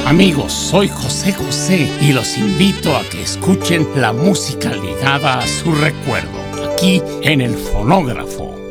Amigos, soy José José y los invito a que escuchen la música ligada a su recuerdo, aquí en el fonógrafo.